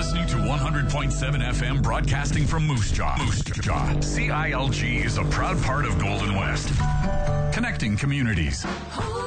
listening to 100.7 FM broadcasting from Moose Jaw. Moose Jaw. CILG is a proud part of Golden West. Connecting communities.